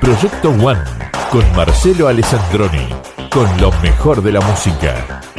Proyecto One con Marcelo Alessandroni, con lo mejor de la música.